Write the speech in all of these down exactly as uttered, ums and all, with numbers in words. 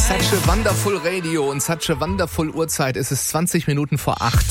Such a Wonderful Radio und Such a Wonderful Uhrzeit. Es ist zwanzig Minuten vor acht.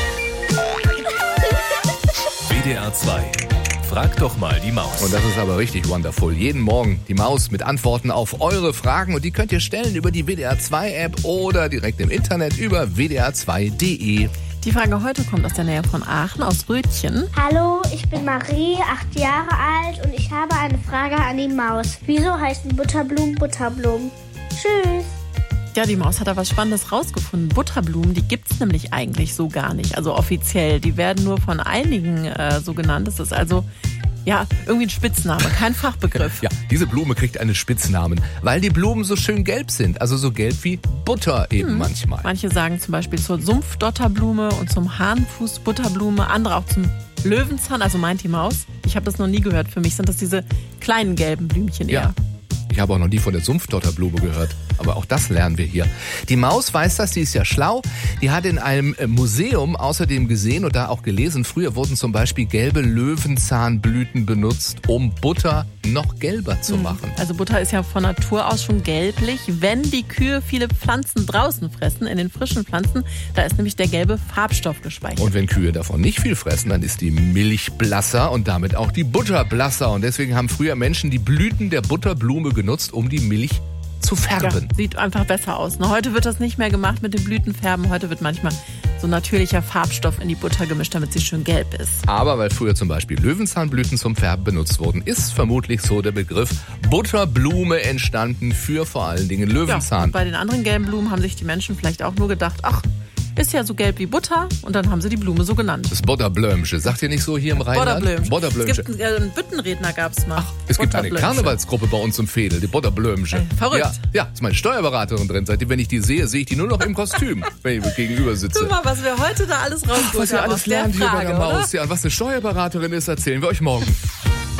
W D R zwei. Frag doch mal die Maus. Und das ist aber richtig wonderful. Jeden Morgen die Maus mit Antworten auf eure Fragen. Und die könnt ihr stellen über die W D R zwei App oder direkt im Internet über w d r zwei punkt d e. Die Frage heute kommt aus der Nähe von Aachen, aus Rötchen. Hallo, ich bin Marie, acht Jahre alt und ich habe eine Frage an die Maus. Wieso heißen Butterblumen Butterblumen? Tschüss. Ja, die Maus hat da was Spannendes rausgefunden. Butterblumen, die gibt's nämlich eigentlich so gar nicht, also offiziell. Die werden nur von einigen äh, so genannt. Das ist also ja irgendwie ein Spitzname, kein Fachbegriff. Ja, diese Blume kriegt einen Spitznamen, weil die Blumen so schön gelb sind. Also so gelb wie Butter eben hm. manchmal. Manche sagen zum Beispiel zur Sumpfdotterblume und zum Hahnfußbutterblume, andere auch zum Löwenzahn, also meint die Maus. Ich habe das noch nie gehört. Für mich sind das diese kleinen gelben Blümchen eher. Ja. Ich habe auch noch nie von der Sumpfdotterblume gehört, aber auch das lernen wir hier. Die Maus weiß das, die ist ja schlau. Die hat in einem Museum außerdem gesehen und da auch gelesen, früher wurden zum Beispiel gelbe Löwenzahnblüten benutzt, um Butter noch gelber zu machen. Also Butter ist ja von Natur aus schon gelblich, wenn die Kühe viele Pflanzen draußen fressen, in den frischen Pflanzen, da ist nämlich der gelbe Farbstoff gespeichert. Und wenn Kühe davon nicht viel fressen, dann ist die Milch blasser und damit auch die Butter blasser. Und deswegen haben früher Menschen die Blüten der Butterblume genutzt, um die Milch zu färben. Ja, sieht einfach besser aus. Heute wird das nicht mehr gemacht mit den Blütenfärben. Heute wird manchmal so natürlicher Farbstoff in die Butter gemischt, damit sie schön gelb ist. Aber weil früher zum Beispiel Löwenzahnblüten zum Färben benutzt wurden, ist vermutlich so der Begriff Butterblume entstanden für vor allen Dingen Löwenzahn. Ja, und bei den anderen gelben Blumen haben sich die Menschen vielleicht auch nur gedacht, ach, ist ja so gelb wie Butter und dann haben sie die Blume so genannt. Das Butterblömsche. Sagt ihr nicht so hier im Rheinland? Butterblömsche. Butterblömsche. Es gibt einen, äh, einen Büttenredner gab's mal. Ach, es gibt eine Karnevalsgruppe bei uns im Veedel, die Butterblömsche. Äh, verrückt. Ja, ja, ist meine Steuerberaterin drin. Seitdem, wenn ich die sehe, sehe ich die nur noch im Kostüm, wenn ich gegenüber sitze. Guck mal, was wir heute da alles rausgeholt haben. Was wir alles lernen hier bei der Frage, Maus. Ja, und was eine Steuerberaterin ist, erzählen wir euch morgen.